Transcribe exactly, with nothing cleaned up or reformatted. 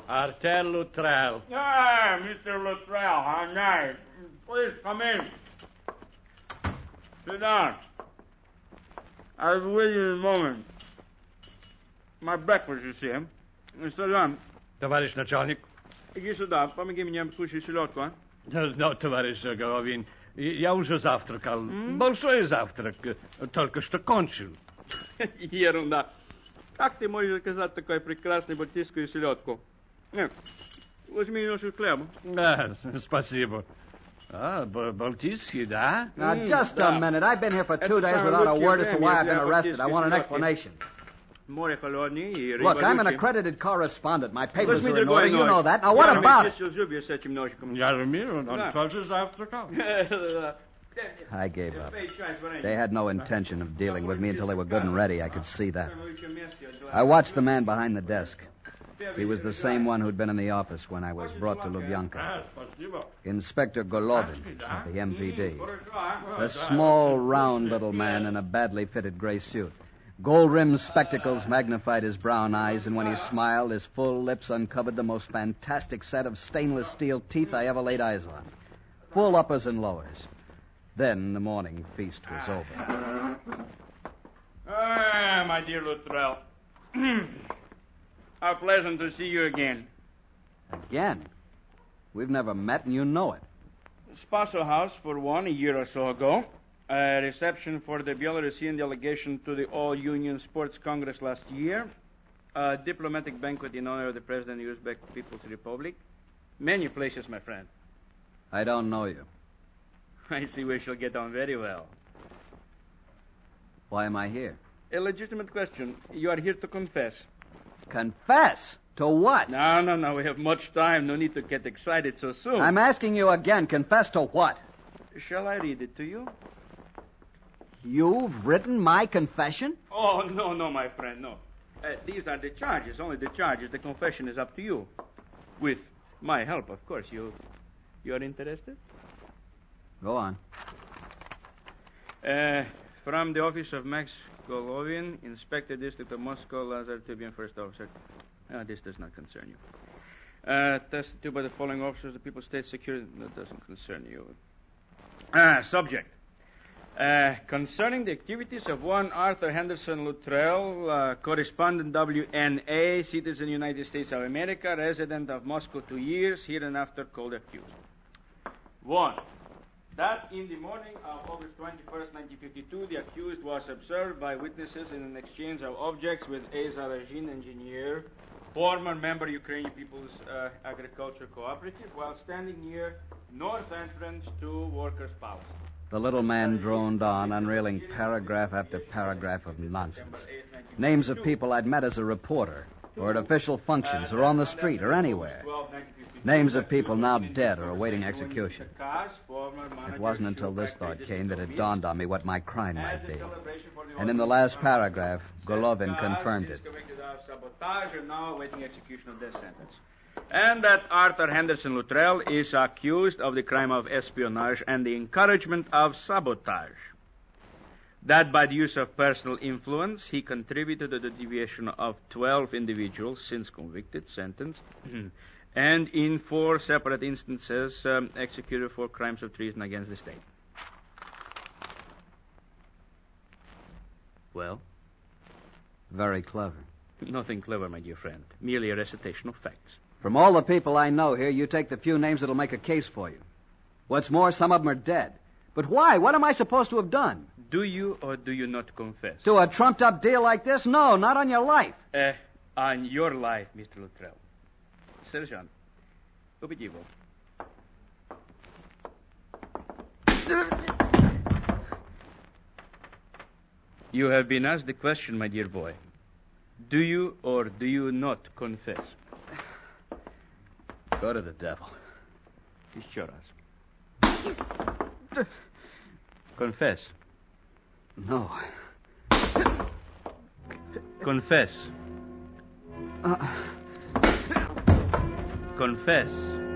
Arthur Luttrell. Ah, Mister Luttrell, how nice. Please come in. Sit down. I'll be with you in a moment. My breakfast, you see. Mister Lam, Товарищ начальник. иди сюда, помоги мне кушать селедку, а? Ну, товарищ Головин, я уже завтракал. М? Большой завтрак. Только что кончил. Ерунда. Как ты можешь заказать такую прекрасную балтийскую селедку? Нет, возьми немножко хлеба. Да, спасибо. Ah, Baltiski, да? Now, Mm, just да. a minute. I've been here for two Это days самое without a лучшее word as to время why I've been для arrested. I want an балтийской explanation. Море холодное и рыба Look, I'm an лучше. accredited correspondent. My papers Возьми are in другой order. You нож. know that. Now, what Я about it? чистил зубы с этим ножиком. Я разумею, он Да. тоже завтракал. I gave up. They had no intention of dealing with me until they were good and ready. I could see that. I watched the man behind the desk. He was the same one who'd been in the office when I was brought to Lubyanka. Inspector Golovin of the M P D. A small, round little man in a badly fitted gray suit. Gold-rimmed spectacles magnified his brown eyes, and when he smiled, his full lips uncovered the most fantastic set of stainless steel teeth I ever laid eyes on. Full uppers and lowers. Then the morning feast was over. Ah, my dear Luttrell. How pleasant to see you again. Again? We've never met, and you know it. Spaso House, for one, a year or so ago. A reception for the Belarusian delegation to the All-Union Sports Congress last year. A diplomatic banquet in honor of the President of the Uzbek People's Republic. Many places, my friend. I don't know you. I see we shall get on very well. Why am I here? A legitimate question. You are here to confess. Confess? To what? No, no, no. We have much time. No need to get excited so soon. I'm asking you again. Confess to what? Shall I read it to you? You've written my confession? Oh, no, no, my friend, no. Uh, these are the charges, only the charges. The confession is up to you. With my help, of course. You you are interested? Go on. Uh, from the office of Max Golovin, Inspector District of Moscow, Lazar Tubian, First Officer. Uh, this does not concern you. Uh, tested by the following officers, the People's State Security. That doesn't concern you. Ah, subject. Uh, concerning the activities of one Arthur Henderson Luttrell, uh, correspondent W N A, citizen United States of America, resident of Moscow two years, hereinafter called accused. One, that in the morning of August twenty-first, nineteen fifty-two, the accused was observed by witnesses in an exchange of objects with a Zarajin engineer, former member Ukrainian People's uh, Agriculture Cooperative, while standing near north entrance to Workers' Palace. The little man droned on, unreeling paragraph after paragraph of nonsense. Names of people I'd met as a reporter, or at official functions, or on the street, or anywhere. Names of people now dead or awaiting execution. It wasn't until this thought came that it dawned on me what my crime might be. And in the last paragraph, Golovin confirmed it. And that Arthur Henderson Luttrell is accused of the crime of espionage and the encouragement of sabotage. That by the use of personal influence, he contributed to the deviation of twelve individuals since convicted, sentenced, and in four separate instances um, executed for crimes of treason against the state. Well? Very clever. Nothing clever, my dear friend. Merely a recitation of facts. From all the people I know here, you take the few names that'll make a case for you. What's more, some of them are dead. But why? What am I supposed to have done? Do you or do you not confess? To a trumped-up deal like this? No, not on your life. Uh, on your life, Mister Luttrell. Sergeant, убедиво. You have been asked the question, my dear boy. Do you or do you not confess? Go to the devil. Еще раз. Confess. No. Confess. Uh... Confess.